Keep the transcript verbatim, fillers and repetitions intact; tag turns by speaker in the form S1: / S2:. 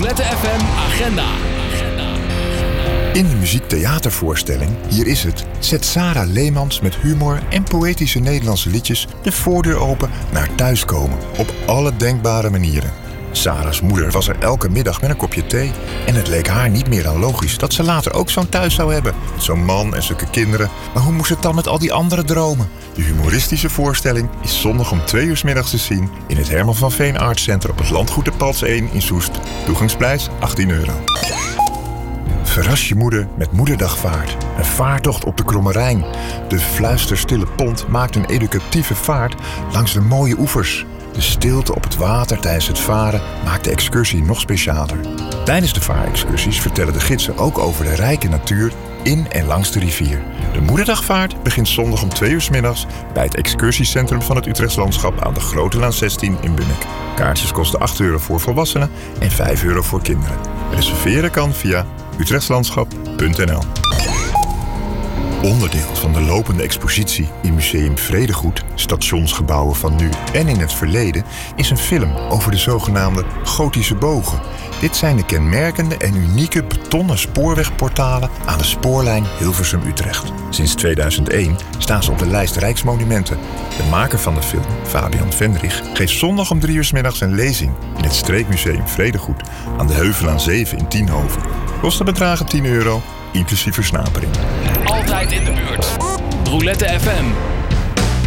S1: Roulette F M Agenda.
S2: In de muziektheatervoorstelling Hier is het zet Sarah Leemans met humor en poëtische Nederlandse liedjes de voordeur open naar thuiskomen op alle denkbare manieren. Sarah's moeder was er elke middag met een kopje thee en het leek haar niet meer dan logisch dat ze later ook zo'n thuis zou hebben. Met zo'n man en zulke kinderen. Maar hoe moest het dan met al die andere dromen? De humoristische voorstelling is zondag om twee uur 's middags te zien in het Herman van Veen Arts Center op het Landgoed de Pals één in Soest. Toegangsprijs achttien euro. Verras je moeder met Moederdagvaart. Een vaartocht op de Kromme Rijn. De fluisterstille pont maakt een educatieve vaart langs de mooie oevers. De stilte op het water tijdens het varen maakt de excursie nog specialer. Tijdens de vaarexcursies vertellen de gidsen ook over de rijke natuur in en langs de rivier. De Moederdagvaart begint zondag om twee uur 's middags bij het excursiecentrum van het Utrechts Landschap aan de Grote Laan zestien in Bunnik. Kaartjes kosten acht euro voor volwassenen en vijf euro voor kinderen. Reserveren kan via utrechtslandschap punt n l. Onderdeel van de lopende expositie in Museum Vredegoed, stationsgebouwen van nu en in het verleden, is een film over de zogenaamde gotische bogen. Dit zijn de kenmerkende en unieke betonnen spoorwegportalen aan de spoorlijn Hilversum-Utrecht. Sinds tweeduizend één staan ze op de lijst Rijksmonumenten. De maker van de film, Fabian Vendrich, geeft zondag om drie uur 's middags een lezing in het Streekmuseum Vredegoed aan de Heuvelaan zeven in Tienhoven. Kosten bedragen tien euro, inclusief versnapering.
S1: Altijd in de buurt. Roulette F M.